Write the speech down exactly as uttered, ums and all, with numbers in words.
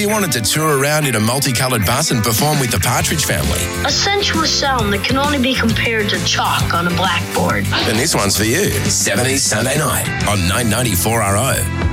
you wanted to tour around in a multicoloured bus and perform with the Partridge Family? A sensuous sound that can only be compared to chalk on a blackboard. Then this one's for you. seventies Sunday Night on nine ninety-four R O.